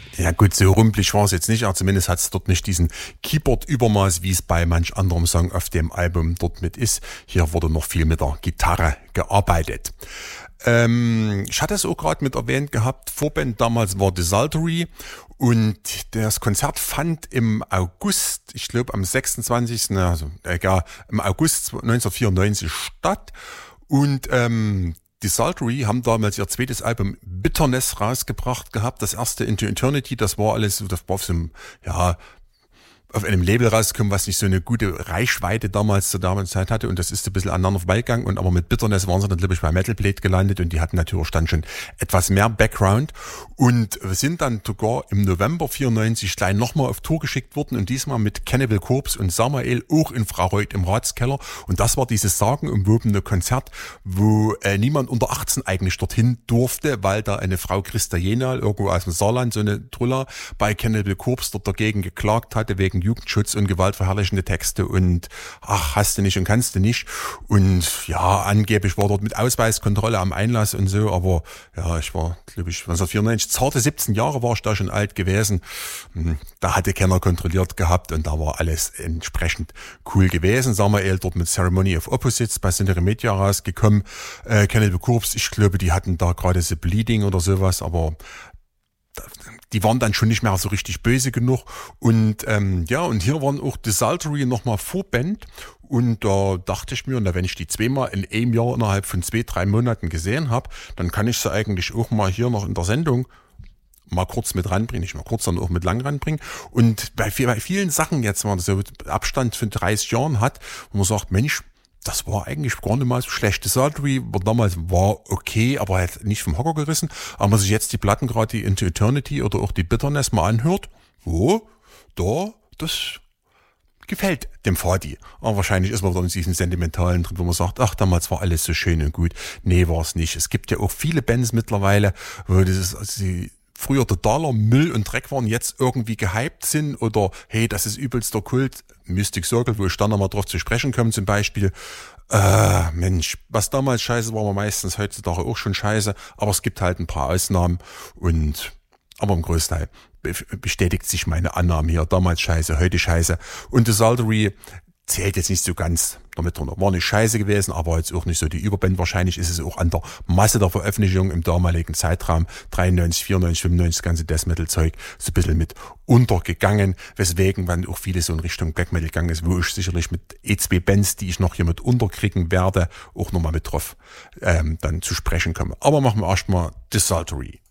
Ja gut, so rumpelig war es jetzt nicht, aber zumindest hat es dort nicht diesen Keyboard-Übermaß, wie es bei manch anderem Song auf dem Album dort mit ist. Hier wurde noch viel mit der Gitarre gearbeitet. Ich hatte es auch gerade mit erwähnt gehabt, Vorband damals war Desultory und das Konzert fand im August, ich glaube am 26., also egal, im August 1994 statt und Desultory haben damals ihr zweites Album Bitterness rausgebracht gehabt, das erste Into Eternity, das war alles, das war auf so einem, ja, auf einem Label rausgekommen, was nicht so eine gute Reichweite damals zur damaligen Zeit hatte und das ist ein bisschen aneinander vorbeigegangen und aber mit Bitterness waren sie dann, glaube ich, bei Metal Blade gelandet und die hatten natürlich dann schon etwas mehr Background und sind dann sogar im November 94 gleich nochmal auf Tour geschickt worden und diesmal mit Cannibal Corpse und Samael auch in Fraureuth im Ratskeller und das war dieses sagenumwobene Konzert, wo niemand unter 18 eigentlich dorthin durfte, weil da eine Frau Christa Jenal, irgendwo aus dem Saarland, so eine Trulla, bei Cannibal Corpse dort dagegen geklagt hatte, wegen Jugendschutz und gewaltverherrlichende Texte und ach, hast du nicht und kannst du nicht. Und ja, angeblich war dort mit Ausweiskontrolle am Einlass und so, aber ja, ich war, glaube ich, 1994, zarte 17 Jahre war ich da schon alt gewesen. Da hatte keiner kontrolliert gehabt und da war alles entsprechend cool gewesen. Samael dort mit Ceremony of Opposites bei Cinere Media rausgekommen. Cannibal Corpse, ich glaube, die hatten da gerade The Bleeding oder sowas, aber die waren dann schon nicht mehr so richtig böse genug und ja, und hier waren auch Desultory nochmal Vorband und da dachte ich mir, na, wenn ich die zweimal in einem Jahr innerhalb von 2-3 Monaten gesehen habe, dann kann ich sie eigentlich auch mal hier noch in der Sendung mal kurz mit ranbringen, nicht mal kurz, sondern auch mit lang ranbringen und bei vielen Sachen jetzt, wenn man so Abstand von 30 Jahren hat, wo man sagt, Mensch, das war eigentlich gar nicht mal so schlecht. Desultory damals war okay, aber halt nicht vom Hocker gerissen. Aber wenn man sich jetzt die Platten, gerade die Into Eternity oder auch die Bitterness mal anhört, das gefällt dem Vati. Aber wahrscheinlich ist man dann in diesen Sentimentalen drin, wo man sagt, ach, damals war alles so schön und gut. Nee, war es nicht. Es gibt ja auch viele Bands mittlerweile, wo früher totaler Müll und Dreck waren, jetzt irgendwie gehypt sind oder hey, das ist übelster Kult, Mystic Circle, wo ich dann nochmal drauf zu sprechen komme zum Beispiel. Mensch, was damals scheiße war, war meistens heutzutage auch schon scheiße, aber es gibt halt ein paar Ausnahmen aber im Großteil bestätigt sich meine Annahme hier, damals scheiße, heute scheiße und Desultory zählt jetzt nicht so ganz damit drunter. War nicht scheiße gewesen, aber jetzt auch nicht so die Überband. Wahrscheinlich ist es auch an der Masse der Veröffentlichung im damaligen Zeitraum 93, 94, 95, das ganze Death Metal Zeug so ein bisschen mit untergegangen, weswegen man auch viele so in Richtung Black Metal gegangen ist, wo ich sicherlich mit zwei Bands, die ich noch hier mit unterkriegen werde, auch nochmal mit drauf dann zu sprechen komme. Aber machen wir erstmal Desultory.